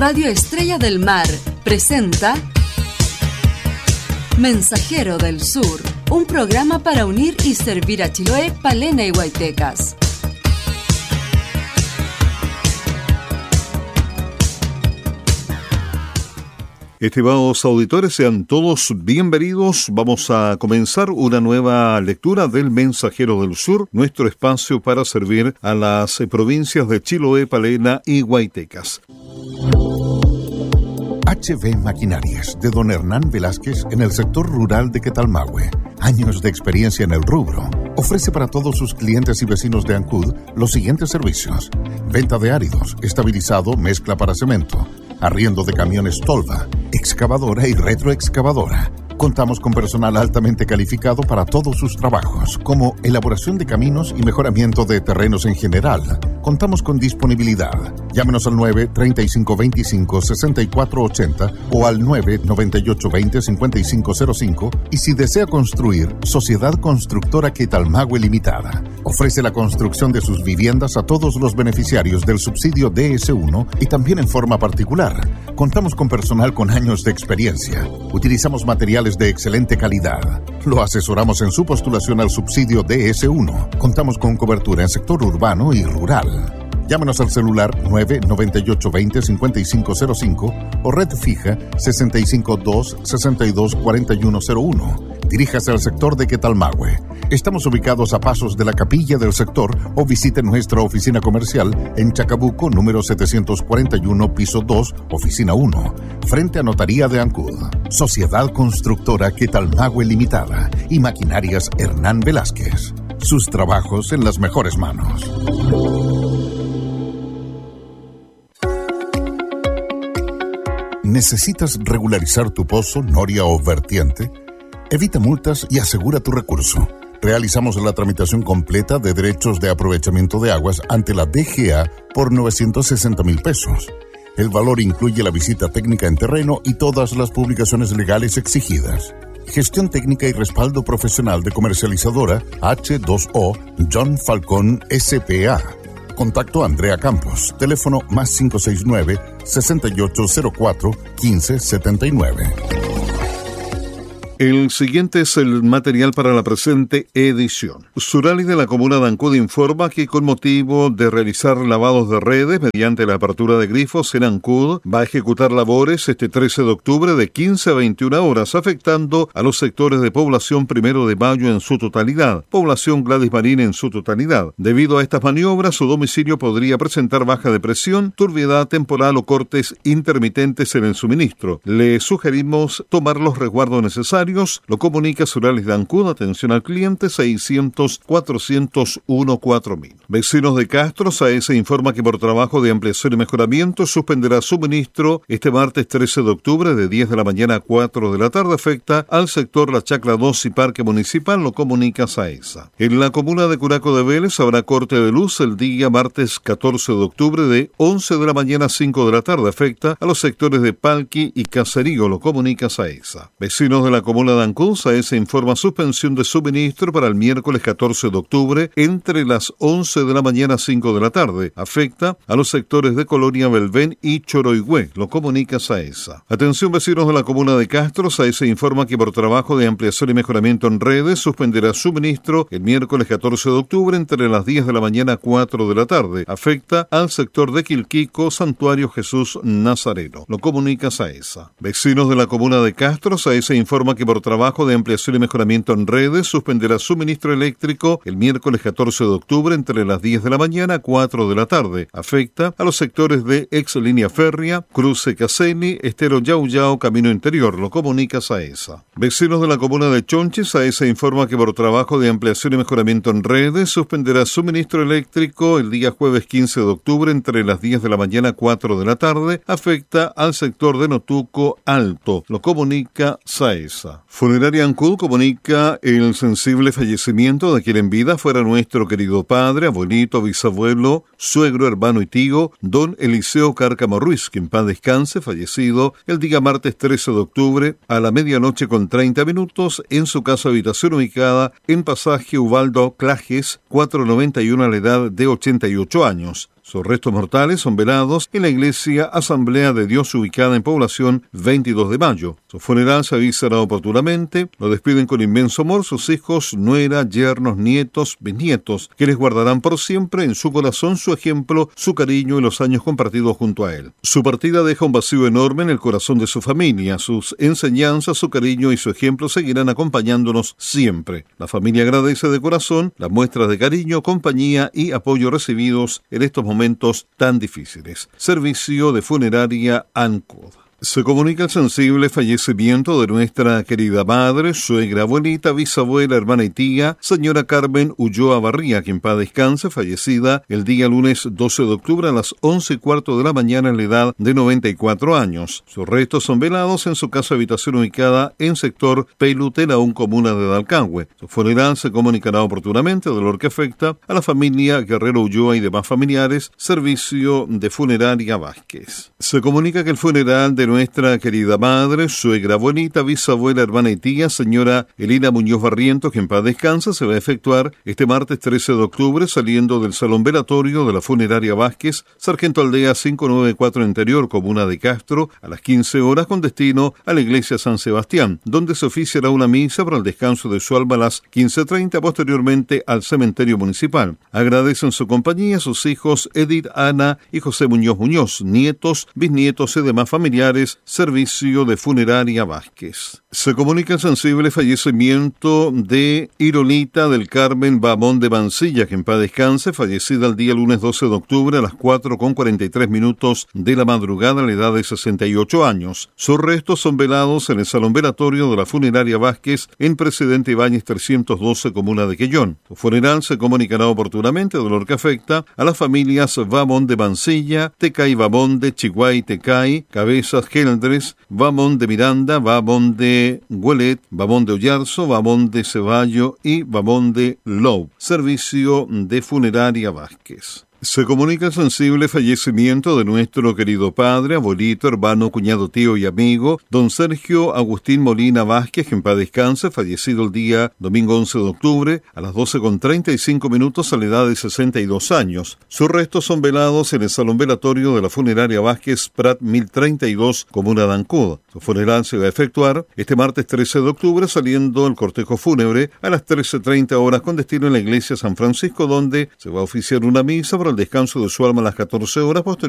Radio Estrella del Mar presenta Mensajero del Sur, un programa para unir y servir a Chiloé, Palena y Huaytecas. Estimados auditores, sean todos bienvenidos. Vamos a comenzar una nueva lectura del Mensajero del Sur, nuestro espacio para servir a las provincias de Chiloé, Palena y Huaytecas. HB Maquinarias, de don Hernán Velázquez, en el sector rural de Quetalmahue. Años de experiencia en el rubro. Ofrece para todos sus clientes y vecinos de Ancud los siguientes servicios: venta de áridos, estabilizado, mezcla para cemento, arriendo de camiones tolva, excavadora y retroexcavadora. Contamos con personal altamente calificado para todos sus trabajos, como elaboración de caminos y mejoramiento de terrenos en general. Contamos con disponibilidad. Llámenos al 9-3525-6480 o al 9-9820-5505 y si desea construir, Sociedad Constructora Quetalmahue Limitada. Ofrece la construcción de sus viviendas a todos los beneficiarios del subsidio DS1 y también en forma particular. Contamos con personal con años de experiencia. Utilizamos materiales de excelente calidad. Lo asesoramos en su postulación al subsidio DS1. Contamos con cobertura en sector urbano y rural. Llámenos al celular 998-20-5505 o red fija 652-624101. Diríjase al sector de Quetalmahue. Estamos ubicados a pasos de la capilla del sector o visite nuestra oficina comercial en Chacabuco, número 741, piso 2, oficina 1, frente a Notaría de Ancud. Sociedad Constructora Quetalmahue Limitada y Maquinarias Hernán Velázquez. Sus trabajos en las mejores manos. ¿Necesitas regularizar tu pozo, noria o vertiente? Evita multas y asegura tu recurso. Realizamos la tramitación completa de derechos de aprovechamiento de aguas ante la DGA por 960,000 pesos. El valor incluye la visita técnica en terreno y todas las publicaciones legales exigidas. Gestión técnica y respaldo profesional de comercializadora H2O John Falcón S.P.A. Contacto Andrea Campos. Teléfono más 569-6804-1579. El siguiente es el material para la presente edición. Surali de la comuna de Ancud informa que con motivo de realizar lavados de redes mediante la apertura de grifos en Ancud, va a ejecutar labores este 13 de octubre de 15 a 21 horas, afectando a los sectores de población 1 de Mayo en su totalidad, población Gladys Marín en su totalidad. Debido a estas maniobras, su domicilio podría presentar baja de presión, turbiedad temporal o cortes intermitentes en el suministro. Le sugerimos tomar los resguardos necesarios. Lo comunica Suralis de Ancud, atención al cliente 600-401-4000. Vecinos de Castro, AES informa que por trabajo de ampliación y mejoramiento suspenderá suministro este martes 13 de octubre de 10 de la mañana a 4 de la tarde. Afecta al sector La Chacla 2 y Parque Municipal, lo comunica SAESA. En la comuna de Curaco de Vélez habrá corte de luz el día martes 14 de octubre de 11 de la mañana a 5 de la tarde. Afecta a los sectores de Palqui y Caserío, lo comunica SAESA. Vecinos de la comuna de Ancud, SAESA informa suspensión de suministro para el miércoles 14 de octubre entre las 11 de la mañana a 5 de la tarde. Afecta a los sectores de Colonia Belvén y Choroigüe, lo comunica SAESA. Atención vecinos de la comuna de Castro, SAESA informa que por trabajo de ampliación y mejoramiento en redes suspenderá suministro el miércoles 14 de octubre entre las 10 de la mañana a 4 de la tarde. Afecta al sector de Quilquico, Santuario Jesús Nazareno, lo comunica SAESA. Vecinos de la comuna de Castro, SAESA informa que por trabajo de ampliación y mejoramiento en redes suspenderá suministro eléctrico el miércoles 14 de octubre entre las 10 de la mañana a 4 de la tarde. Afecta a los sectores de ex línea férrea, Cruce Caseni, Estero Yauyao, Camino Interior, lo comunica SAESA. Vecinos de la comuna de Chonchi, SAESA informa que por trabajo de ampliación y mejoramiento en redes suspenderá suministro eléctrico el día jueves 15 de octubre entre las 10 de la mañana a 4 de la tarde. Afecta al sector de Notuco Alto, lo comunica SAESA. Funeraria Ancud comunica el sensible fallecimiento de quien en vida fuera nuestro querido padre, abuelito, bisabuelo, suegro, hermano y tío, don Eliseo Cárcamo Ruiz, que en paz descanse, fallecido el día martes 13 de octubre a la medianoche con 30 minutos en su casa habitación ubicada en pasaje Ubaldo Clajes 491 a la edad de 88 años. Sus restos mortales son velados en la iglesia Asamblea de Dios ubicada en población 22 de Mayo. Su funeral se avisará oportunamente. Lo despiden con inmenso amor sus hijos, nuera, yernos, nietos, bisnietos, que les guardarán por siempre en su corazón su ejemplo, su cariño y los años compartidos junto a él. Su partida deja un vacío enorme en el corazón de su familia. Sus enseñanzas, su cariño y su ejemplo seguirán acompañándonos siempre. La familia agradece de corazón las muestras de cariño, compañía y apoyo recibidos en estos momentos tan difíciles. Servicio de Funeraria ANCUD. Se comunica el sensible fallecimiento de nuestra querida madre, suegra, abuelita, bisabuela, hermana y tía, señora Carmen Ulloa Barría, quien en paz descanse, fallecida el día lunes 12 de octubre a las 11:15 de la mañana en la edad de 94 años. Sus restos son velados en su casa habitación ubicada en sector Pelutelaún, comuna de Dalcahue. Su funeral se comunicará oportunamente, dolor que afecta a la familia Guerrero Ulloa y demás familiares. Servicio de Funeraria Vázquez. Se comunica que el funeral de nuestra querida madre, suegra, abuelita, bisabuela, hermana y tía, señora Elina Muñoz Barrientos, que en paz descansa, se va a efectuar este martes 13 de octubre saliendo del Salón Velatorio de la Funeraria Vázquez, Sargento Aldea 594 Interior, comuna de Castro, a las 15 horas con destino a la iglesia San Sebastián, donde se oficiará una misa para el descanso de su alma a las 15:30, posteriormente al cementerio municipal. Agradecen su compañía sus hijos Edith, Ana y José Muñoz, nietos, bisnietos y demás familiares. Servicio de Funeraria Vázquez. Se comunica el sensible fallecimiento de Irolita del Carmen Bamón de Mansilla, que en paz descanse, fallecida el día lunes 12 de octubre a las 4:43 de la madrugada a la edad de 68 años. Sus restos son velados en el Salón Velatorio de la Funeraria Vázquez en Presidente Ibáñez 312, comuna de Quellón. Su funeral se comunicará oportunamente, dolor que afecta a las familias Bamón de Mansilla, Tecay Bamón de Chiguay Tecay, Cabezas Geldres, Bamón de Miranda, Bamón de Güelet, Bamón de Ollarzo, Bamón de Ceballo y Bamón de Lou. Servicio de Funeraria Vázquez. Se comunica el sensible fallecimiento de nuestro querido padre, abuelito, hermano, cuñado, tío y amigo, don Sergio Agustín Molina Vázquez, que en paz descanse, fallecido el día domingo 11 de octubre a las 12:35 a la edad de 62 años. Sus restos son velados en el Salón Velatorio de la Funeraria Vázquez, Prat 1032, comuna de Ancud. Su funeral se va a efectuar este martes 13 de octubre saliendo el cortejo fúnebre a las 13:30 horas con destino en la iglesia San Francisco, donde se va a oficiar una misa para el descanso de su alma a las 14 horas.